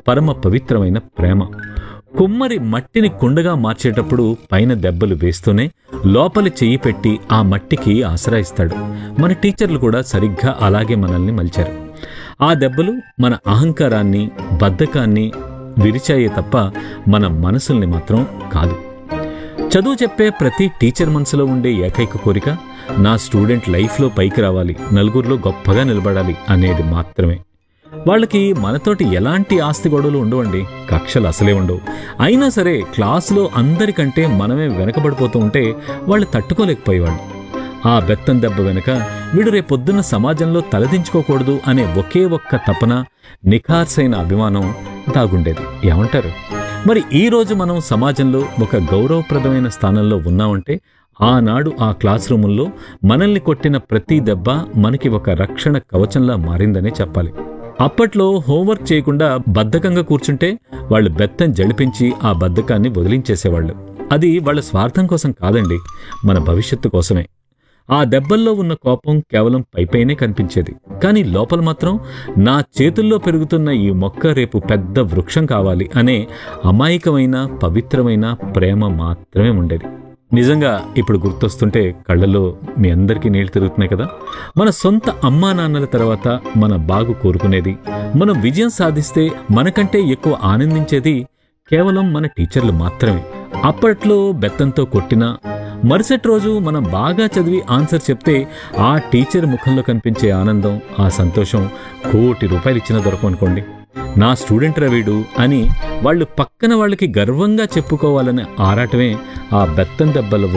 పరమ పవిత్రమైన ప్రేమ. కుమ్మరి మట్టిని కుండగా మార్చేటప్పుడు పైన దెబ్బలు వేస్తూనే లోపలి చెయ్యి పెట్టి ఆ మట్టికి ఆసరా ఇస్తాడు. మన టీచర్లు కూడా సరిగ్గా అలాగే మనల్ని మలిచారు. ఆ దెబ్బలు మన అహంకారాన్ని, బద్ధకాన్ని విరిచాయే తప్ప మన మనసుల్ని మాత్రం కాదు. చదువు చెప్పే ప్రతి టీచర్ మనసులో ఉండే ఏకైక కోరిక నా స్టూడెంట్ లైఫ్లో పైకి రావాలి, నలుగురిలో గొప్పగా నిలబడాలి అనేది మాత్రమే. వాళ్ళకి మనతోటి ఎలాంటి ఆస్తి గొడవలు ఉండవండి, కక్షలు అసలే ఉండవు. అయినా సరే క్లాసులో అందరికంటే మనమే వెనకబడిపోతూ ఉంటే వాళ్ళు తట్టుకోలేకపోయేవాళ్ళు. ఆ బెత్తం దెబ్బ వెనుక వీడు రేపొద్దున్న సమాజంలో తలదించుకోకూడదు అనే ఒకే ఒక్క తపన, నిఖార్సైన అభిమానం దాగుండేది. ఏమంటారు? మరి ఈరోజు మనం సమాజంలో ఒక గౌరవప్రదమైన స్థానంలో ఉన్నామంటే ఆనాడు ఆ క్లాస్ రూముల్లో మనల్ని కొట్టిన ప్రతి దెబ్బ మనకి ఒక రక్షణ కవచంలా మారిందనే చెప్పాలి. అప్పట్లో హోంవర్క్ చేయకుండా బద్ధకంగా కూర్చుంటే వాళ్ళు బెత్తం జడిపించి ఆ బద్ధకాన్ని వదిలించేసేవాళ్ళు. అది వాళ్ళ స్వార్థం కోసం కాదండి, మన భవిష్యత్తు కోసమే. ఆ దెబ్బల్లో ఉన్న కోపం కేవలం పైపైనే కనిపించేది, కానీ లోపల మాత్రం నా చేతుల్లో పెరుగుతున్న ఈ మొక్క రేపు పెద్ద వృక్షం కావాలి అనే అమాయకమైన పవిత్రమైన ప్రేమ మాత్రమే ఉండేది. నిజంగా ఇప్పుడు గుర్తొస్తుంటే కళ్ళలో మీ అందరికీ నీళ్లు తిరుగుతున్నాయి కదా. మన సొంత అమ్మా నాన్నల తర్వాత మన బాగు కోరుకునేది, మనం విజయం సాధిస్తే మనకంటే ఎక్కువ ఆనందించేది కేవలం మన టీచర్లు మాత్రమే. అప్పట్లో బెత్తంతో కొట్టినా మరుసటి రోజు మనం బాగా చదివి ఆన్సర్ చెప్తే ఆ టీచర్ ముఖంలో కనిపించే ఆనందం, ఆ సంతోషం ₹1,00,00,000 ఇచ్చినా దొరకనుకోండి. నా స్టూడెంట్ రవీడు అని వాళ్ళు పక్కన వాళ్ళకి గర్వంగా చెప్పుకోవాలనే ఆరాటమే ఆ బెత్తం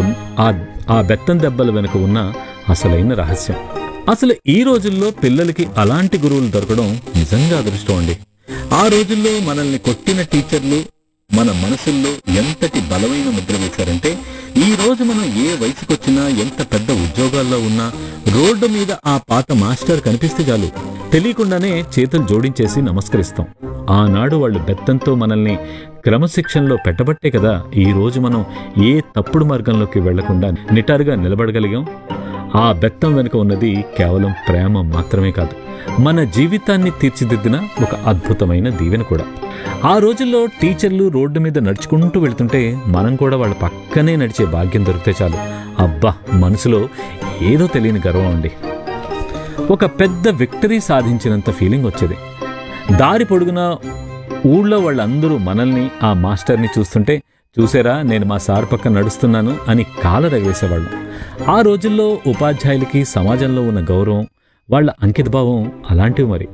దెబ్బల వెనుక ఉన్న అసలైన రహస్యం. అసలు ఈ రోజుల్లో పిల్లలకి అలాంటి గురువులు దొరకడం నిజంగా అదృష్టం అండి. ఆ రోజుల్లో మనల్ని కొట్టిన టీచర్లు మన మనసుల్లో ఎంతటి బలమైన ముద్ర వేశారంటే ఈ రోజు మనం ఏ వయసుకొచ్చినా, ఎంత పెద్ద ఉద్యోగాల్లో ఉన్నా రోడ్డు మీద ఆ పాత మాస్టర్ కనిపిస్తే చాలు తెలియకుండానే చేతులు జోడించేసి నమస్కరిస్తాం. ఆనాడు వాళ్ళు బెత్తంతో మనల్ని క్రమశిక్షణలో పెట్టబట్టే కదా ఈ రోజు మనం ఏ తప్పుడు మార్గంలోకి వెళ్లకుండా నిటారుగా నిలబడగలిగాం. ఆ బెత్తం వెనుక ఉన్నది కేవలం ప్రేమ మాత్రమే కాదు, మన జీవితాన్ని తీర్చిదిద్దిన ఒక అద్భుతమైన దీవెన కూడా. ఆ రోజుల్లో టీచర్లు రోడ్డు మీద నడుచుకుంటూ వెళ్తుంటే మనం కూడా వాళ్ళ పక్కనే నడిచే భాగ్యం దొరికితే చాలు, అబ్బా మనసులో ఏదో తెలియని గర్వం అండి. ఒక పెద్ద విక్టరీ సాధించినంత ఫీలింగ్ వచ్చేది. దారి పొడుగున ఊళ్ళో వాళ్ళందరూ మనల్ని, ఆ మాస్టర్ని చూస్తుంటే చూసారా నేను మా సార్ పక్కన నడుస్తున్నాను అని కాలరగవేసేవాళ్ళు. ఆ రోజుల్లో ఉపాధ్యాయులకి సమాజంలో ఉన్న గౌరవం, వాళ్ళ అంకితభావం అలాంటివి. మరి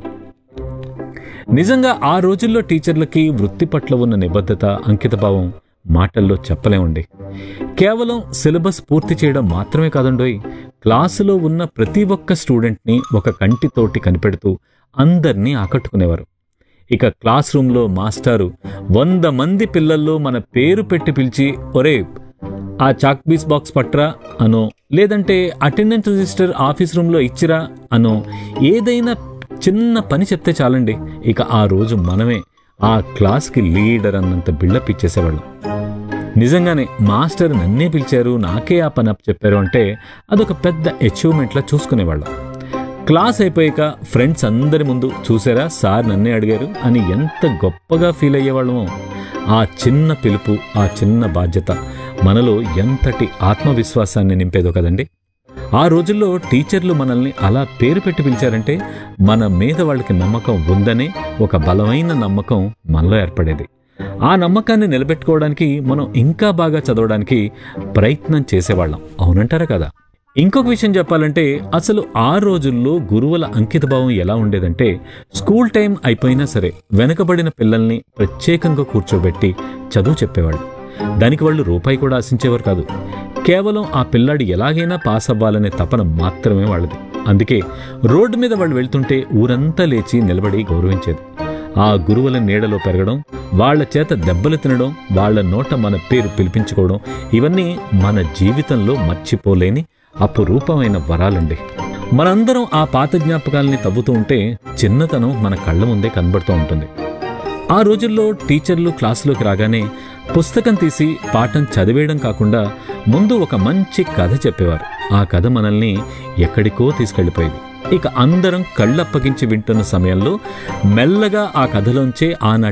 నిజంగా ఆ రోజుల్లో టీచర్లకి వృత్తి పట్ల ఉన్న నిబద్ధత, అంకితభావం మాటల్లో చెప్పలేమండి. కేవలం సిలబస్ పూర్తి చేయడం మాత్రమే కాదండోయ్, క్లాసులో ఉన్న ప్రతి ఒక్క స్టూడెంట్ని ఒక కంటితోటి కనిపెడుతూ అందరినీ ఆకట్టుకునేవారు. ఇక క్లాస్ రూమ్లో మాస్టారు 100 మంది పిల్లల్లో మన పేరు పెట్టి పిలిచి ఒరే ఆ చాక్పీస్ బాక్స్ పట్రా అనో, లేదంటే అటెండెన్స్ రిజిస్టర్ ఆఫీస్ రూమ్లో ఇచ్చిరా అనో, ఏదైనా చిన్న పని చెప్తే చాలండి, ఇక ఆ రోజు మనమే ఆ క్లాస్కి లీడర్ అన్నంత బిల్డప్ ఇచ్చేసేవాళ్ళం. నిజంగానే మాస్టర్ నన్నే పిలిచారు, నాకే ఆ పని చెప్పారు అంటే అదొక పెద్ద అచీవ్మెంట్లా చూసుకునేవాళ్ళం. క్లాస్ అయిపోయాక ఫ్రెండ్స్ అందరి ముందు చూసారా సార్ నన్నే అడిగారు అని ఎంత గొప్పగా ఫీల్ అయ్యేవాళ్ళమో. ఆ చిన్న పిలుపు, ఆ చిన్న బాధ్యత మనలో ఎంతటి ఆత్మవిశ్వాసాన్ని నింపేదో కదండి. ఆ రోజుల్లో టీచర్లు మనల్ని అలా పేరు పెట్టి పిలిచారంటే మన మీద వాళ్ళకి నమ్మకం ఉందనే ఒక బలమైన నమ్మకం మనలో ఏర్పడేది. ఆ నమ్మకాన్ని నిలబెట్టుకోవడానికి మనం ఇంకా బాగా చదవడానికి ప్రయత్నం చేసేవాళ్ళం. అవునంటారా కదా? ఇంకొక విషయం చెప్పాలంటే అసలు ఆ రోజుల్లో గురువుల అంకితభావం ఎలా ఉండేదంటే స్కూల్ టైం అయిపోయినా సరే వెనకబడిన పిల్లల్ని ప్రత్యేకంగా కూర్చోబెట్టి చదువు చెప్పేవాళ్ళు. దానికి వాళ్ళు రూపాయి కూడా ఆశించేవారు కాదు. కేవలం ఆ పిల్లాడు ఎలాగైనా పాస్ అవ్వాలనే తపన మాత్రమే వాళ్ళది. అందుకే రోడ్డు మీద వాళ్ళు వెళ్తుంటే ఊరంతా లేచి నిలబడి గౌరవించేది. ఆ గురువుల నీడలో పెరగడం, వాళ్ల చేత దెబ్బలు తినడం, వాళ్ల నోట మన పేరు పిలిపించుకోవడం, ఇవన్నీ మన జీవితంలో మర్చిపోలేని అపురూపమైన వరాలండి. మనందరం ఆ పాత జ్ఞాపకాలని తవ్వుతూ ఉంటే చిన్నతనం మన కళ్ళ ముందే కనబడుతూ ఉంటుంది. ఆ రోజుల్లో టీచర్లు క్లాసులోకి రాగానే పుస్తకం తీసి పాఠం చదివేయడం కాకుండా ముందు ఒక మంచి కథ చెప్పేవారు. ఆ కథ మనల్ని ఎక్కడికో తీసుకెళ్లిపోయేది. ఇక అందరం కళ్ళప్పగించి వింటున్న సమయంలో మెల్లగా ఆ కథలోంచే ఆనాటి